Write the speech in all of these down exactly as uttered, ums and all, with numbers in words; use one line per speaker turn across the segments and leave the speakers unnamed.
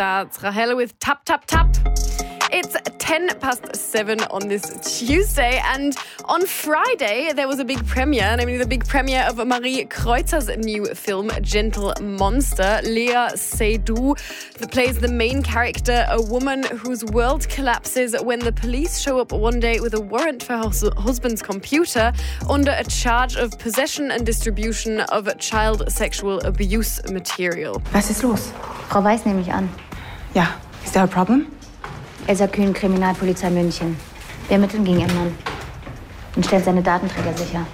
That's Rahel with Tap Tap Tap. It's ten past seven on this Tuesday, and on Friday there was a big premiere, namely the big premiere of Marie Kreuzer's new film, Gentle Monster. Lea Seydoux plays the main character, a woman whose world collapses when the police show up one day with a warrant for her husband's computer under a charge of possession and distribution of child sexual abuse material.
Was ist los?
Frau Weiß nehme ich an.
Ja, is there a problem?
Elsa Kühn, Kriminalpolizei München. Wir ermitteln gegen ihren Mann und stellen seine Datenträger sicher.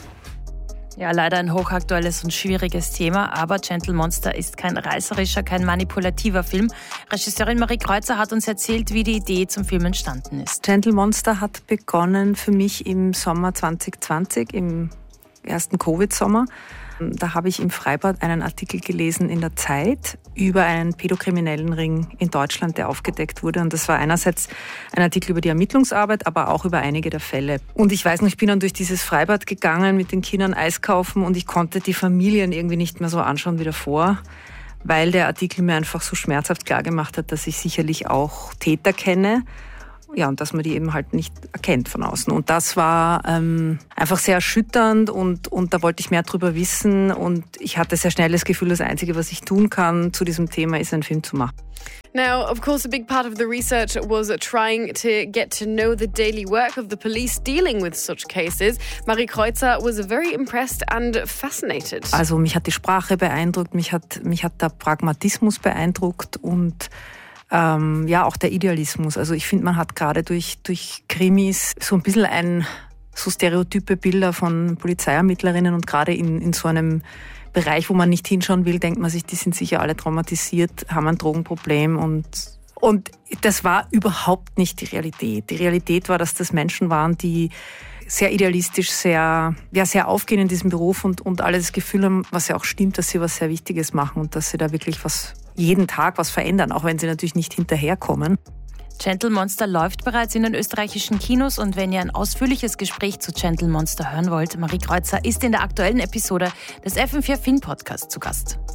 Ja, leider ein hochaktuelles und schwieriges Thema, aber Gentle Monster ist kein reißerischer, kein manipulativer Film. Regisseurin Marie Kreuzer hat uns erzählt, wie die Idee zum Film entstanden ist.
Gentle Monster hat begonnen für mich im Sommer zwanzig zwanzig, im ersten Covid-Sommer. Da habe ich im Freibad einen Artikel gelesen in der Zeit über einen pädokriminellen Ring in Deutschland, der aufgedeckt wurde. Und das war einerseits ein Artikel über die Ermittlungsarbeit, aber auch über einige der Fälle. Und ich weiß noch, ich bin dann durch dieses Freibad gegangen, mit den Kindern Eis kaufen, und ich konnte die Familien irgendwie nicht mehr so anschauen wie davor, weil der Artikel mir einfach so schmerzhaft klargemacht hat, dass ich sicherlich auch Täter kenne. Ja, und dass man die eben halt nicht erkennt von außen. Und das war ähm, einfach sehr erschütternd, und, und da wollte ich mehr drüber wissen. Und ich hatte sehr schnell das Gefühl, das Einzige, was ich tun kann zu diesem Thema, ist, einen Film zu machen.
Now, of course, a big part of the research was trying to get to know the daily work of the police dealing with such cases. Marie Kreuzer was very impressed and fascinated.
Also mich hat die Sprache beeindruckt, mich hat, mich hat der Pragmatismus beeindruckt und Ähm, ja, auch der Idealismus. Also ich finde, man hat gerade durch, durch Krimis so ein bisschen ein, so stereotype Bilder von Polizeiermittlerinnen, und gerade in, in so einem Bereich, wo man nicht hinschauen will, denkt man sich, die sind sicher alle traumatisiert, haben ein Drogenproblem, und und das war überhaupt nicht die Realität. Die Realität war, dass das Menschen waren, die sehr idealistisch, sehr, ja, sehr aufgehen in diesem Beruf und, und alle das Gefühl haben, was ja auch stimmt, dass sie was sehr Wichtiges machen und dass sie da wirklich was, jeden Tag was verändern, auch wenn sie natürlich nicht hinterherkommen.
Gentle Monster läuft bereits in den österreichischen Kinos, und wenn ihr ein ausführliches Gespräch zu Gentle Monster hören wollt, Marie Kreuzer ist in der aktuellen Episode des F M vier Film Podcasts zu Gast.